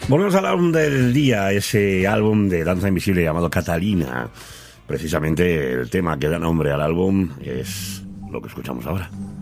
Volvemos al álbum del día, ese álbum de Danza Invisible llamado Catalina. Precisamente el tema que da nombre al álbum es lo que escuchamos ahora.